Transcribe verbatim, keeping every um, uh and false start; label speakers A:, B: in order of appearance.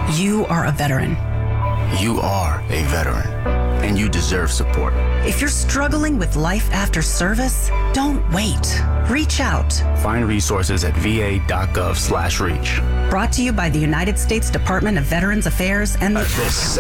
A: You are a veteran.
B: You are a veteran, and you deserve support.
A: If you're struggling with life after service, don't wait. Reach out.
B: Find resources at va.gov slash reach.
A: Brought to you by the United States Department of Veterans Affairs and the...